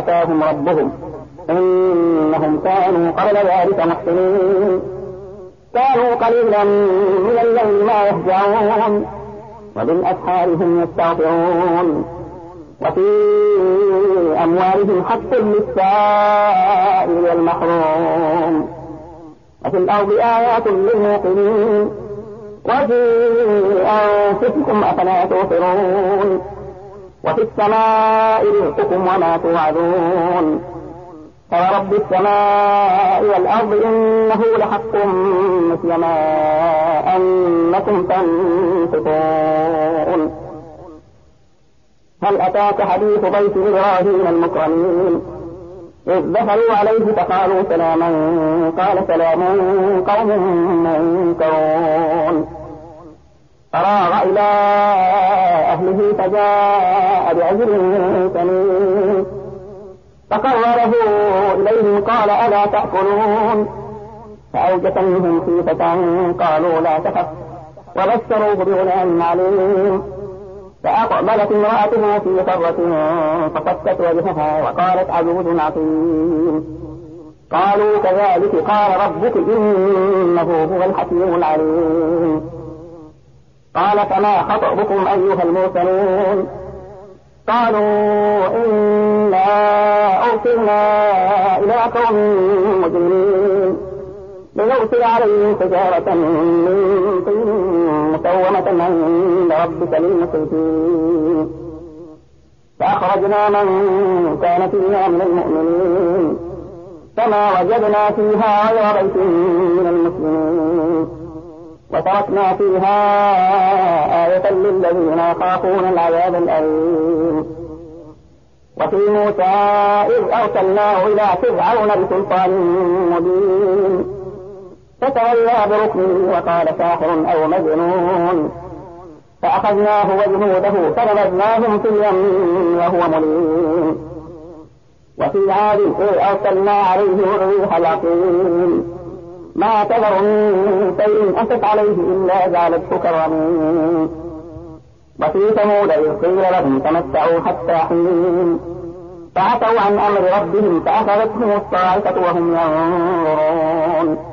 آتاهم ربهم إنهم كانوا قبل ذلك محسنين كانوا قليلا من الليل ما يهجعون وبالأسحار هم يستغفرون وفي أموالهم حق للسائل والمحروم وفي الأرض آيات للموقنين وفي أنفسكم أفلا تبصرون وفي السماء رزقكم وما توعدون فورب السماء والأرض إنه لحق مثل ما أنكم تنطقون هل أتاك حديث ضيف إبراهيم المكرمين إذ دخلوا عليه فقالوا سلاما قال سلام قوم منكرون فراغ إلى أهله فجاء بعجل سمين فقربه إليهم قال ألا تأكلون فأوجس منهم خيفة قالوا لا تخف وبشروه بغلام عليم فأقبلت امرأته في صرة فصكت وجهها وقالت عجوز عقيم قالوا كذلك قال ربك إنه هو الحكيم العليم قال فما خطبكم أيها المرسلون قالوا إنا أرسلنا إلى قوم مجرمين لنرسل عليهم حجارة من طين مسومة عند ربك للمسرفين فأخرجنا من كان فيها من المؤمنين فما وجدنا فيها غير بيت من المسلمين وتركنا فيها آية للذين يخافون العذاب الأليم وفي موسى إذ أرسلناه إلى فرعون بسلطان مبين فتولى بركنه وقال ساحر أو مجنون فأخذناه وجنوده فنبذناهم في اليم وهو مليم وفي عاد إذ أرسلنا عليهم الريح العقيم ما تذر من شيء أتت عليه إلا جعلته كرمين وفي ثمود إذ قيل لهم تمتعوا حتى حين فعتوا عن أمر ربهم فأخذتهم الصاعقة وهم ينظرون